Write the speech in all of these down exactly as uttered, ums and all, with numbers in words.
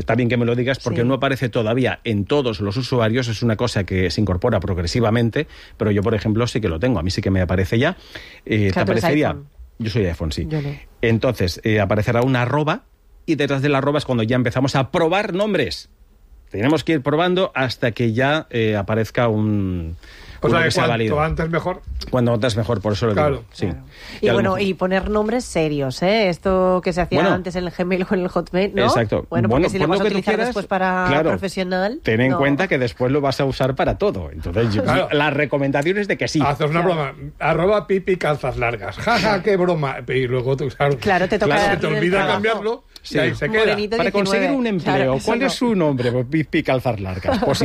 está bien que me lo digas porque sí. no aparece todavía en todos los usuarios, es una cosa que se incorpora progresivamente, pero yo, por ejemplo, sí que lo tengo, a mí sí que me aparece ya. Eh, claro, te aparecería... iPhone. Yo soy iPhone, sí. Yo no. Entonces, eh, aparecerá una arroba y detrás de la arroba es cuando ya empezamos a probar nombres. Tenemos que ir probando hasta que ya eh, aparezca un... O sea, que que sea cuanto válido. antes mejor. Cuando antes mejor, por eso lo claro. digo. Sí. Claro. Y, y bueno, mejor... y poner nombres serios, ¿eh? Esto que se hacía bueno, antes en el Gmail o en el Hotmail, ¿no? Exacto. Bueno, porque bueno, si lo vas a utilizar quieras, después para claro, profesional... ten en no. cuenta que después lo vas a usar para todo. Entonces, yo, claro. la recomendación es de que sí. Haces una claro. broma. Arroba pipi calzas largas. Jaja, qué broma. Y luego tú, claro, claro, te toca claro, se te darle el olvida trabajo. cambiarlo Sí. y ahí se queda. Morenito Para diecinueve. conseguir un empleo, Claro, ¿cuál no. es su nombre? Pues pipi calzas largas. Pues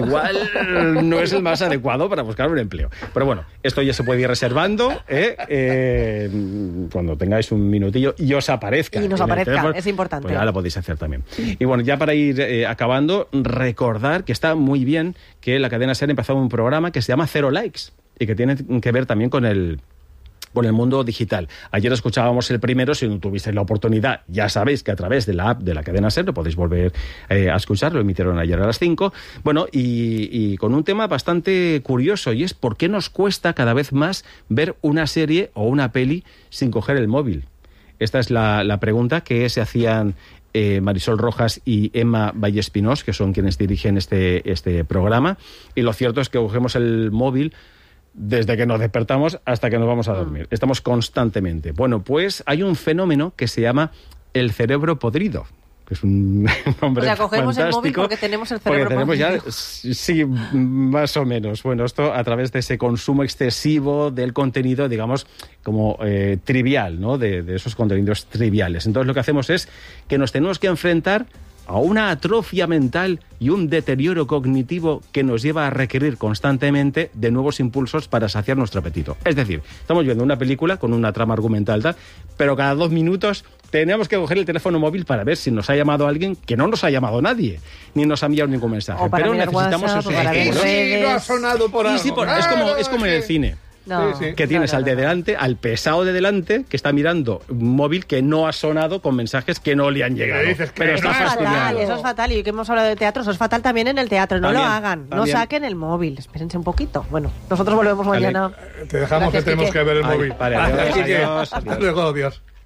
igual no es el más adecuado para buscar un empleo. Pero bueno, esto ya se puede ir reservando ¿eh? Eh, cuando tengáis un minutillo y os aparezca. Y nos en el aparezca, teléfono, es importante. Pues ya lo podéis hacer también. Y bueno, ya para ir eh, acabando, recordar que está muy bien que la cadena SER ha empezado un programa que se llama Cero Likes y que tiene que ver también con el... con el mundo digital. Ayer escuchábamos el primero, si no tuvisteis la oportunidad, ya sabéis que a través de la app de la cadena SER lo podéis volver eh, a escuchar, lo emitieron ayer a las cinco. Bueno, y, y con un tema bastante curioso, y es por qué nos cuesta cada vez más ver una serie o una peli sin coger el móvil. Esta es la, la pregunta que se hacían eh, Marisol Rojas y Emma Vallespinós, que son quienes dirigen este, este programa, y lo cierto es que cogemos el móvil desde que nos despertamos hasta que nos vamos a dormir. Estamos constantemente. Bueno, pues hay un fenómeno que se llama el cerebro podrido, que es un nombre O sea, cogemos fantástico, el móvil porque tenemos el cerebro porque tenemos podrido. ya, sí, más o menos. Bueno, esto a través de ese consumo excesivo del contenido, digamos, como eh, trivial, ¿no? De, de esos contenidos triviales. Entonces lo que hacemos es que nos tenemos que enfrentar a una atrofia mental y un deterioro cognitivo que nos lleva a requerir constantemente de nuevos impulsos para saciar nuestro apetito. Es decir, estamos viendo una película con una trama argumental tal, pero cada dos minutos tenemos que coger el teléfono móvil para ver si nos ha llamado alguien que no nos ha llamado nadie, ni nos ha enviado ningún mensaje. O para pero mirar necesitamos WhatsApp, esos o para ver estímulos. redes. Sí, no ha sonado por Y algo. sí, por- es como, es como en el cine. No, Sí, sí. Que tienes no, no, al de no. delante, al pesado de delante, que está mirando un móvil que no ha sonado con mensajes que no le han llegado. Le dices que pero no está ha Eso es fatal, fastidiado. eso es fatal. Y que hemos hablado de teatro, eso es fatal también en el teatro. No También, lo hagan, no también. saquen el móvil. Espérense un poquito. Bueno, nosotros volvemos Vale. mañana. Te dejamos Gracias, que tenemos Quique. que ver el Ay, móvil. vale, Gracias, adiós, Quique. adiós, Hasta adiós. luego, adiós.